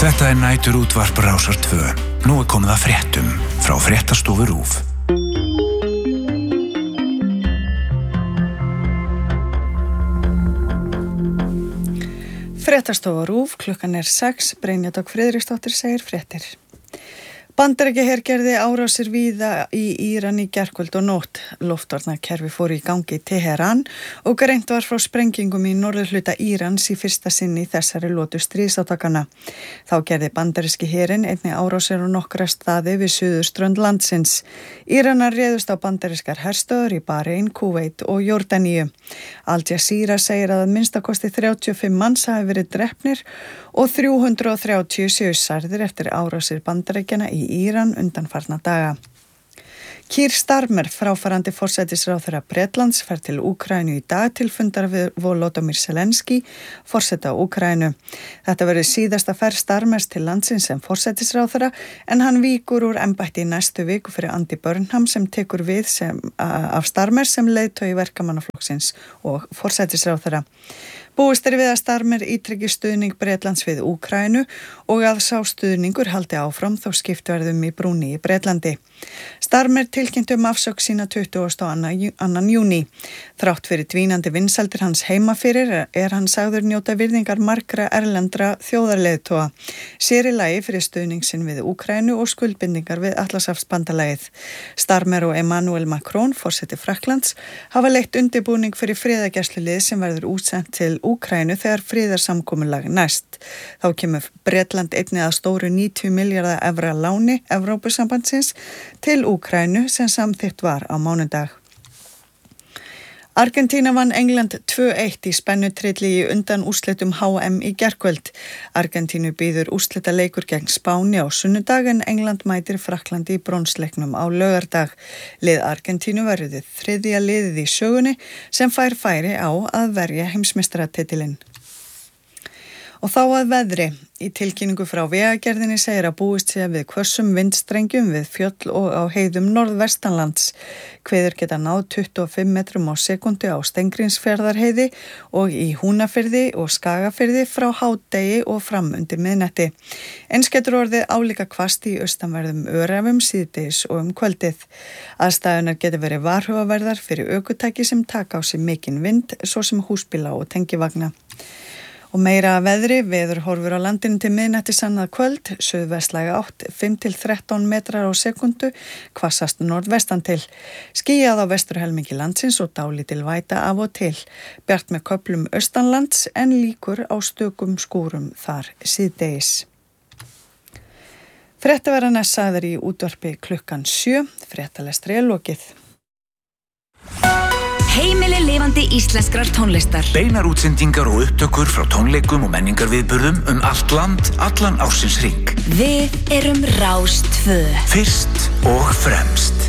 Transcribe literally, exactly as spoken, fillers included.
Þetta er næturútvarp Rásar tvö. Nú er komið að fréttum frá fréttastofu RÚV. Fréttastofa RÚV, klukkan er sex, Brynja Dögg Friðriksdóttir segir fréttir. Bandaríkjaher gerði árásir víða í Íran í gærkvöld og nótt. Loftvarnakerfi fóru í gangi í Teheran og greint var frá sprengingum í norðurhluta Írans í fyrsta sinni í þessari lotu stríðsátakana. Þá gerði bandaríski herinn einnig árásir á nokkra staði við suðurströnd landsins. Íranar réðust á bandarískar herstöðvar í Bahrein, Kúveit og Jórdaníu. Al Jazeera segir að að minnstakosti þrjátíu og fimm manns hafi verið drepnir og þrjú hundruð og þrjátíu séu særðir eftir árásir Bandaríkjanna í Íran undanfarna daga. Keir Starmer, fráfarandi forsætisráðherra Bretlands, fer til Úkraínu í dag til fundar við Volodymyr Zelensky, forseta Úkraínu. Þetta verður síðasta ferð Starmers til landsins sem forsætisráðherra en hann víkur úr embætti í næstu viku fyrir Andy Burnham sem tekur við sem, af Starmers sem leiðtogi verkamannaflokksins og forsætisráðherra. Búist er við að Starmer ítryggi stuðning Bretlands við Úkraínu og að sá stuðningur haldi áfram þó skipt verðum í brúni í Bretlandi. Starmer tilkynnti um afsögn sína tuttugasta og annan júní. Þrátt fyrir dvínandi vinsældir hans heima fyrir er hann sagður njóta virðingar margra erlendra þjóðarleiðtoga, sér í lagi fyrir stuðning sinn við Úkraínu og skuldbindingar við Atlantshafsbandalagið. Starmer og Emmanuel Macron, forseti Frakklands, hafa leitt undirbúning fyrir friðargæslulið sem verður útsent til Úkraínu þegar friðarsamkomulag næst. Þá kemur Bretland einnig að stóru níutíu milljarða evra láni Evrópusambandsins til Úkraínu sem samþykkt var á mánudag. Argentína vann England tvö eitt í spennutrilli í undan úrslitum H M í gærkvöld. Argentínu býður úrslitaleikur gegn Spáni á sunnudag en England mætir Frakklandi í bronsleiknum á laugardag. Lið Argentínu verður þriðja liðið í sögunni sem fær færi á að verja heimsmeistaratitilinn. Og þá að veðri. Í tilkynningu frá Vegagerðinni segir að búist sé við hvössum vindstrengjum við fjöll og á heiðum norðvestanlands. Hviður geta náð tuttugu og fimm metrum á sekundu á Steingrímsfjarðarheiði og í Húnafirði og Skagafirði frá hádegi og fram undir miðnætti. Eins getur orðið álíka hvasst í austanverðum Öræfum síðdegis og um kvöldið. Aðstæðunar getur verið varhugaverðar fyrir ökutæki sem taka á sig mikinn vind, svo sem húsbíla og tengivagna. Og meira að veðri, veður horfur á landinu til miðnættis annað kvöld, suðvestlæga átt fimm til þrettán metrar á sekundu, hvassast norðvestan til. Skýjað á vesturhelmingi landsins og dálítil væta af og til. Bjart með köflum austanlands en líkur á stökum skúrum þar síðdegis. Fréttaverðarnar sagðar í útvarpi klukkan sjö, fréttalestri er lokið. Heimili lifandi íslenskrar tónlistar. Beinar útsendingar og upptökur frá tónleikum og menningarviðburðum um allt land, allan ársins hring. Við erum Rás tvö. Fyrst og fremst.